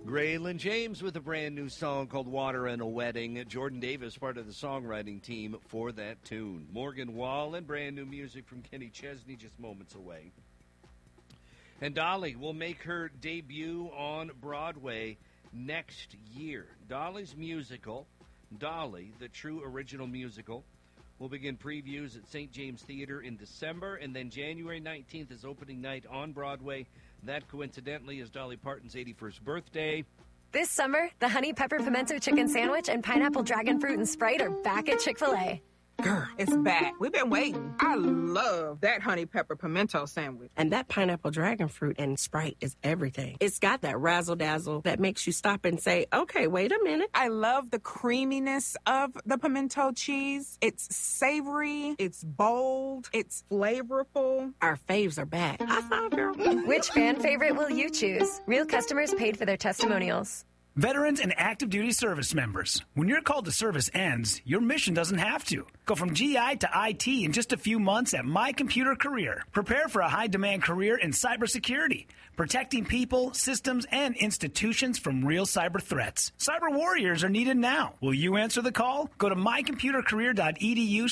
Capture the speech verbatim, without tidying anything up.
Graylin James with a brand new song called Water and a Wedding. Jordan Davis, part of the songwriting team for that tune. Morgan Wallen, brand new music from Kenny Chesney, just moments away. And Dolly will make her debut on Broadway next year. Dolly's musical, Dolly, the true original musical, will begin previews at Saint James Theater in December, and then January nineteenth is opening night on Broadway. That, coincidentally, is Dolly Parton's eighty-first birthday. This summer, the Honey Pepper Pimento Chicken Sandwich and Pineapple Dragon Fruit and Sprite are back at Chick-fil-A. Girl, it's back. We've been waiting. I love that honey pepper pimento sandwich. And that pineapple dragon fruit and Sprite is everything. It's got that razzle-dazzle that makes you stop and say, okay, wait a minute. I love the creaminess of the pimento cheese. It's savory. It's bold. It's flavorful. Our faves are back. I saw, girl. Which fan favorite will you choose? Real customers paid for their testimonials. Veterans and active duty service members. When your call to service ends, your mission doesn't have to. Go from G I to I T in just a few months at My Computer Career. Prepare for a high-demand career in cybersecurity, protecting people, systems, and institutions from real cyber threats. Cyber warriors are needed now. Will you answer the call? Go to my computer career dot e d u